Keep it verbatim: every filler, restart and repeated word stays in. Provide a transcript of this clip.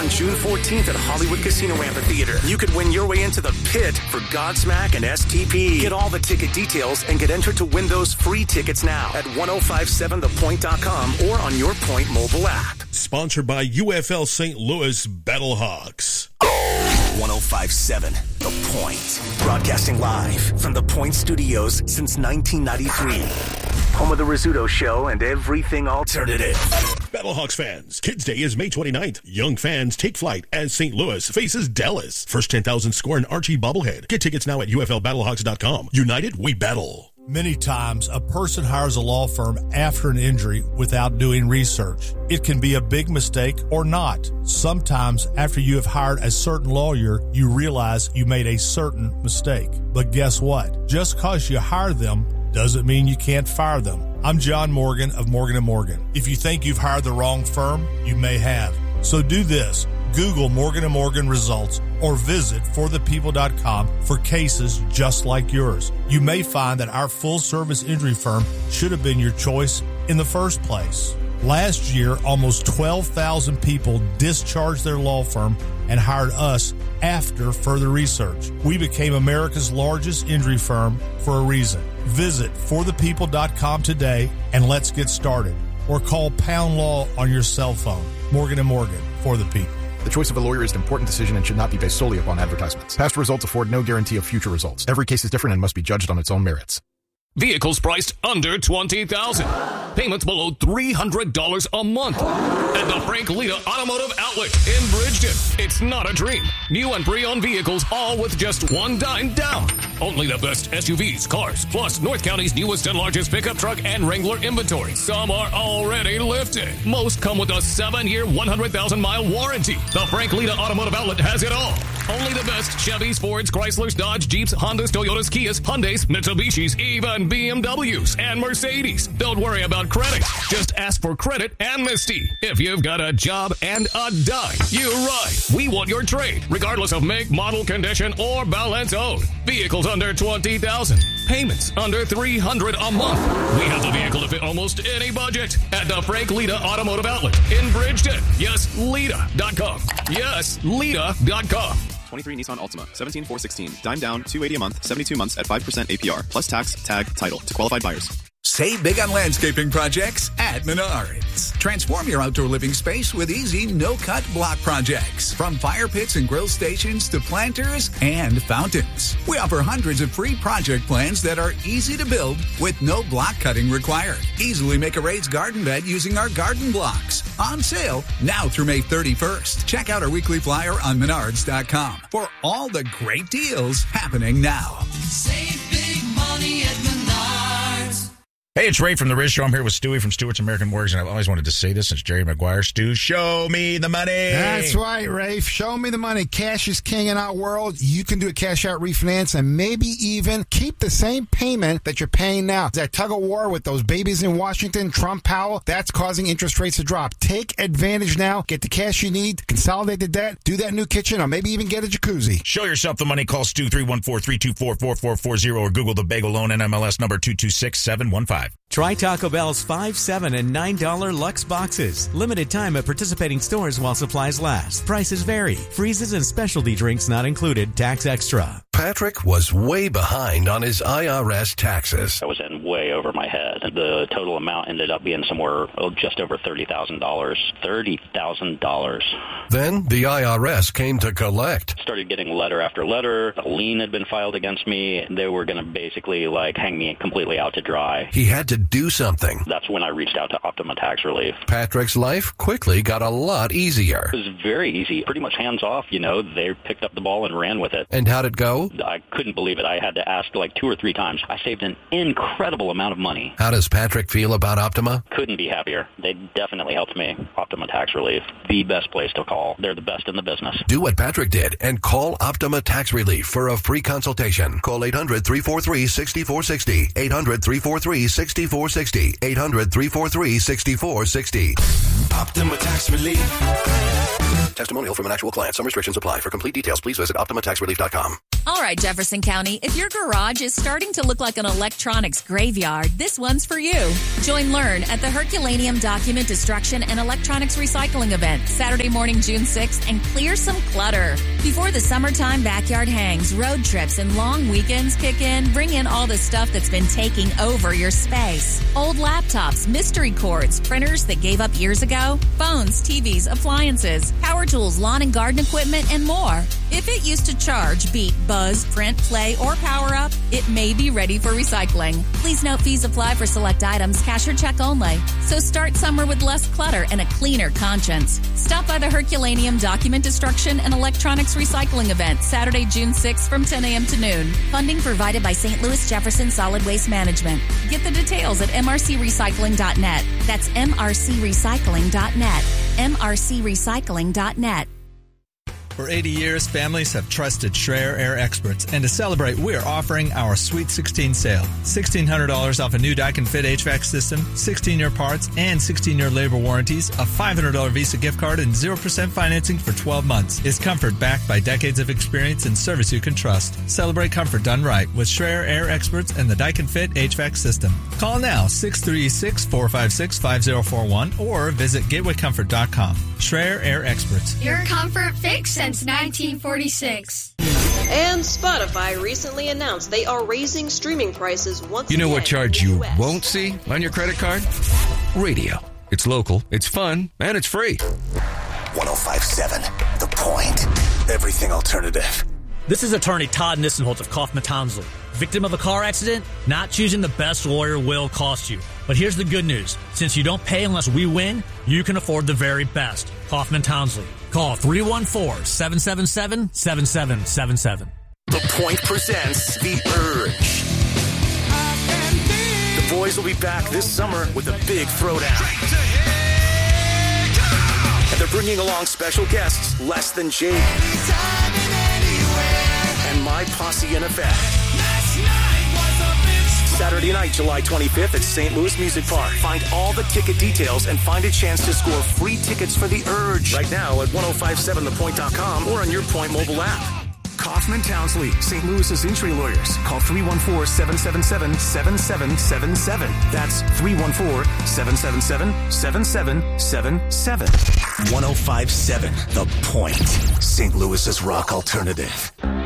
on June fourteenth at Hollywood Casino Amphitheater. You could win your way into the pit for Godsmack and S T P. Get all the ticket details and get entered to win those free tickets now at ten fifty-seven the point dot com or on your Point mobile app. Sponsored by U F L Saint Louis Battlehawks. ten fifty-seven The Point. Broadcasting live from the Point Studios since nineteen ninety-three. Home of the Rizzuto Show and everything alternative. Battlehawks fans, Kids Day is May twenty-ninth. Young fans take flight as Saint Louis faces Dallas. First ten thousand score an Archie bobblehead. Get tickets now at U F L battlehawks dot com. United, we battle. Many times, a person hires a law firm after an injury without doing research. It can be a big mistake or not. Sometimes, after you have hired a certain lawyer, you realize you made a certain mistake. But guess what? Just because you hire them doesn't mean you can't fire them. I'm John Morgan of Morgan and Morgan. If you think you've hired the wrong firm, you may have. So do this. Google Morgan and Morgan results or visit for the people dot com for cases just like yours. You may find that our full-service injury firm should have been your choice in the first place. Last year, almost twelve thousand people discharged their law firm and hired us after further research. We became America's largest injury firm for a reason. Visit for the people dot com today and let's get started. Or call Pound Law on your cell phone. Morgan and Morgan, for the people. The choice of a lawyer is an important decision and should not be based solely upon advertisements. Past results afford no guarantee of future results. Every case is different and must be judged on its own merits. Vehicles priced under twenty thousand dollars. Payments below three hundred dollars a month. At the Frank Lita Automotive Outlet in Bridgeton. It's not a dream. New and pre-owned vehicles, all with just one dime down. Only the best S U Vs, cars, plus North County's newest and largest pickup truck and Wrangler inventory. Some are already lifted. Most come with a seven-year, one hundred thousand mile warranty. The Frank Lita Automotive Outlet has it all. Only the best Chevys, Fords, Chryslers, Dodge, Jeeps, Hondas, Toyotas, Kias, Hyundais, Mitsubishis, even B M Ws and Mercedes. Don't worry about credit. Just ask for credit amnesty. If you've got a job and a dime, you're right. We want your trade, regardless of make, model, condition, or balance owed. Vehicles under twenty thousand dollars. Payments under three hundred dollars a month. We have the vehicle to fit almost any budget at the Frank Lita Automotive Outlet in Bridgeton. Yes, Lita dot com. Yes, Lita dot com. twenty-three Nissan Altima, seventeen four sixteen. Dime down, two hundred eighty dollars a month, seventy-two months at five percent A P R, plus tax, tag, title to qualified buyers. Save big on landscaping projects at Menards. Transform your outdoor living space with easy, no-cut block projects. From fire pits and grill stations to planters and fountains. We offer hundreds of free project plans that are easy to build with no block cutting required. Easily make a raised garden bed using our garden blocks. On sale now through May thirty-first. Check out our weekly flyer on menards dot com for all the great deals happening now. Save big money at Menards. Hey, it's Ray from The Riz Show. I'm here with Stewie from Stewart's American Mortgage, and I've always wanted to say this since Jerry Maguire. Stu, show me the money. That's right, Rafe. Show me the money. Cash is king in our world. You can do a cash-out refinance and maybe even keep the same payment that you're paying now. That tug-of-war with those babies in Washington, Trump, Powell, that's causing interest rates to drop. Take advantage now. Get the cash you need. Consolidate the debt. Do that new kitchen, or maybe even get a jacuzzi. Show yourself the money. Call Stu three one four, three two four, four four four zero or Google the Bagel Loan N M L S number two two six seven one five. Try Taco Bell's five, seven, and nine dollar Lux boxes. Limited time at participating stores while supplies last. Prices vary. Freezes and specialty drinks not included. Tax extra. Patrick was way behind on his I R S taxes. I was in way over my head. The total amount ended up being somewhere oh, just over thirty thousand dollars. thirty thousand dollars. Then the I R S came to collect. Started getting letter after letter. A lien had been filed against me. They were going to basically like hang me completely out to dry. He had to do something. That's when I reached out to Optima Tax Relief. Patrick's life quickly got a lot easier. It was very easy. Pretty much hands off, you know. They picked up the ball and ran with it. And how'd it go? I couldn't believe it. I had to ask like two or three times. I saved an incredible amount of money. How does Patrick feel about Optima? Couldn't be happier. They definitely helped me. Optima Tax Relief, the best place to call. They're the best in the business. Do what Patrick did and call Optima Tax Relief for a free consultation. Call eight hundred, three four three, six four six zero. eight hundred, three four three, six four six zero. eight hundred, three four three, six four six zero. Optima Tax Relief. Testimonial from an actual client. Some restrictions apply. For complete details, please visit Optima Tax Relief dot com. All right, Jefferson County, if your garage is starting to look like an electronics graveyard, this one's for you. Join Learn at the Herculaneum Document Destruction and Electronics Recycling event, Saturday morning, June sixth, and clear some clutter. Before the summertime backyard hangs, road trips, and long weekends kick in, bring in all the stuff that's been taking over your space. Old laptops, mystery cords, printers that gave up years ago, phones, T Vs, appliances, power tools, lawn and garden equipment, and more. If it used to charge, beat, buzz, print, play, or power up, it may be ready for recycling. Please note fees apply for select items, cash or check only. So start summer with less clutter and a cleaner conscience. Stop by the Herculaneum Document Destruction and Electronics Recycling event, Saturday, June sixth from ten a.m. to noon. Funding provided by Saint Louis Jefferson Solid Waste Management. Get the details at m r c recycling dot net. That's m r c recycling dot net. m r c recycling dot net. For eighty years, families have trusted Schreier Air Experts, and to celebrate, we are offering our Sweet sixteen sale. sixteen hundred dollars off a new Daikin Fit H V A C system, sixteen-year parts, and sixteen-year labor warranties, a five hundred dollars Visa gift card, and zero percent financing for twelve months. Is comfort backed by decades of experience and service you can trust. Celebrate comfort done right with Schreier Air Experts and the Daikin Fit H V A C system. Call now, six three six, four five six, five zero four one, or visit gateway comfort dot com. Schreier Air Experts. Your comfort fix since nineteen forty-six. And Spotify recently announced they are raising streaming prices once You know again what charge in the you U S. won't see on your credit card? Radio. It's local, it's fun, and it's free. one oh five point seven The Point. Everything alternative. This is attorney Todd Nissenholtz of Kaufman Townsley. Victim of a car accident? Not choosing the best lawyer will cost you. But here's the good news. Since you don't pay unless we win, you can afford the very best. Kaufman Townsley. Call three one four, seven seven seven, seven seven seven seven. The Point presents The Urge. The boys will be back this summer with a big throwdown. And they're bringing along special guests, Less Than Jake, and My Posse in Effect. Saturday night, July twenty-fifth at Saint Louis Music Park. Find all the ticket details and find a chance to score free tickets for The Urge right now at ten fifty-seven the point dot com or on your Point mobile app. Kaufman Townsley, Saint Louis's injury lawyers. Call three one four, seven seven seven, seven seven seven seven. That's three one four, seven seven seven, seven seven seven seven. ten fifty-seven The Point, Saint Louis's rock alternative.